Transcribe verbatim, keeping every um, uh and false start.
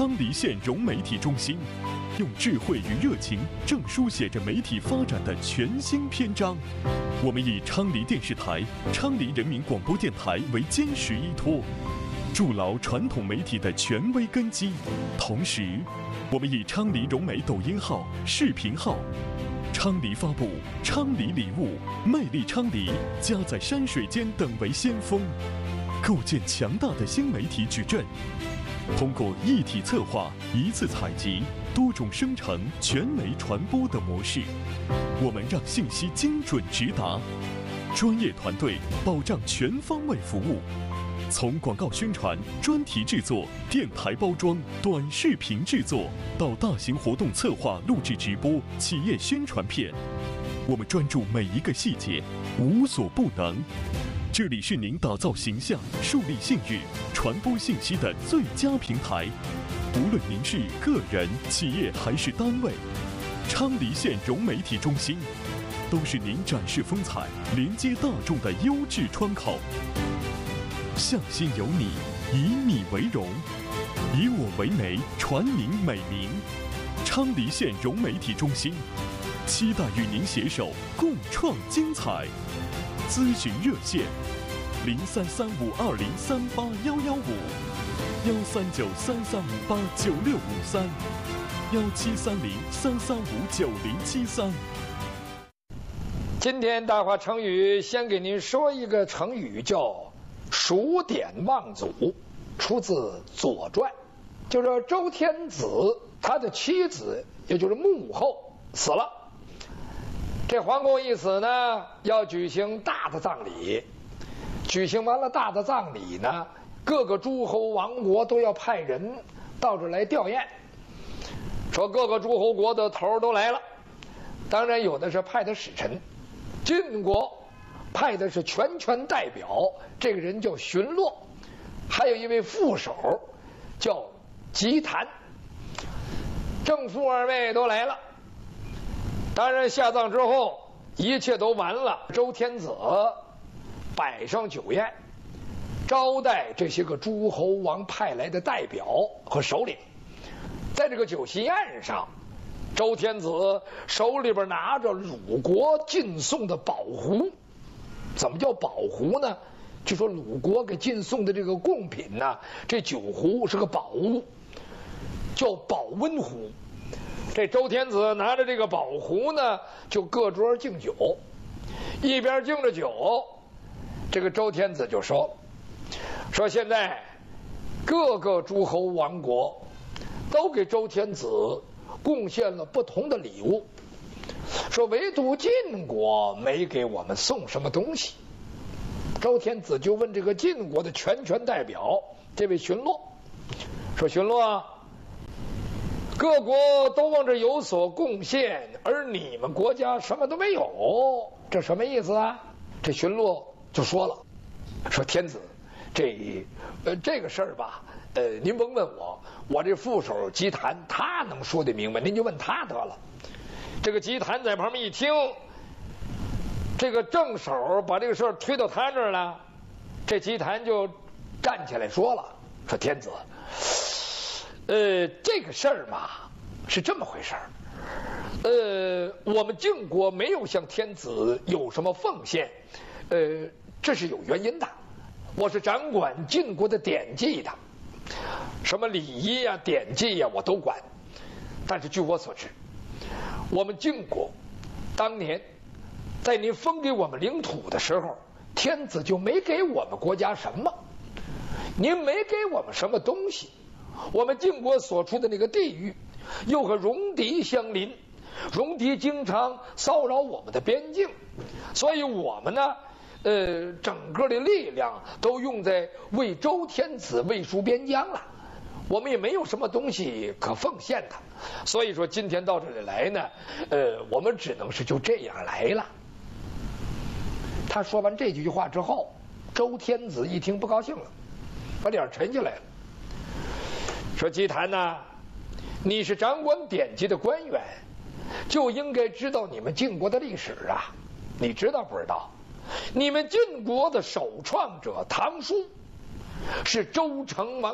昌黎县融媒体中心，用智慧与热情，正书写着媒体发展的全新篇章。我们以昌黎电视台、昌黎人民广播电台为坚实依托，筑牢传统媒体的权威根基。同时，我们以昌黎融媒抖音号、视频号。昌黎发布昌黎礼物，魅力昌黎，家在山水间等为先锋，构建强大的新媒体矩阵。通过一体策划、一次采集、多种生成、全媒传播的模式，我们让信息精准直达，专业团队保障全方位服务。从广告宣传、专题制作、电台包装、短视频制作，到大型活动策划、录制直播、企业宣传片，我们专注每一个细节，无所不能。这里是您打造形象、树立信誉、传播信息的最佳平台。无论您是个人、企业还是单位，昌黎县融媒体中心都是您展示风采、连接大众的优质窗口。向心有你，以你为荣，以我为媒，传您美名。昌黎县融媒体中心，期待与您携手共创精彩。咨询热线：零三三五二零三八幺幺五，幺三九三三五八九六五三，幺七三零三三五九零七三。 今天大话成语，先给您说一个成语，叫数典忘祖，出自《左传》。就说周天子他的妻子，也就是穆后死了，这皇宫一死呢，要举行大的葬礼。举行完了大的葬礼呢，各个诸侯王国都要派人到这来吊唁，说各个诸侯国的头都来了。当然有的是派的使臣，晋国派的是全权代表，这个人叫荀诺，还有一位副手叫姬谭，正副二位都来了。当然下葬之后一切都完了，周天子摆上酒宴，招待这些个诸侯王派来的代表和首领。在这个酒席宴上，周天子手里边拿着鲁国进贡的宝壶。怎么叫宝壶呢？就说鲁国给进送的这个贡品呢，这酒壶是个宝物，叫保温壶。这周天子拿着这个宝壶呢，就各桌敬酒，一边敬着酒，这个周天子就说：“说现在各个诸侯王国都给周天子贡献了不同的礼物。”说唯独晋国没给我们送什么东西。周天子就问这个晋国的全权代表这位荀诺，说荀诺，各国都往这有所贡献，而你们国家什么都没有，这什么意思啊？这荀诺就说了，说天子，这呃这个事儿吧，呃您甭问我，我这副手姬谭他能说得明白，您就问他得了。这个姬谭在旁边一听，这个正手把这个事儿推到他这儿了，这姬谭就站起来说了，说天子，呃这个事儿嘛是这么回事儿，呃我们晋国没有向天子有什么奉献，呃这是有原因的，我是掌管晋国的典籍的，什么礼仪啊典籍呀、啊、我都管，但是据我所知，我们晋国当年在您封给我们领土的时候，天子就没给我们国家什么，您没给我们什么东西，我们晋国所处的那个地域又和戎狄相邻，戎狄经常骚扰我们的边境，所以我们呢呃整个的力量都用在为周天子卫戍边疆了，我们也没有什么东西可奉献的，所以说今天到这里来呢，呃，我们只能是就这样来了。他说完这几句话之后，周天子一听不高兴了，把脸沉下来了，说姬谭呐，你是掌管典籍的官员，就应该知道你们晋国的历史啊，你知道不知道？你们晋国的首创者唐叔是周成王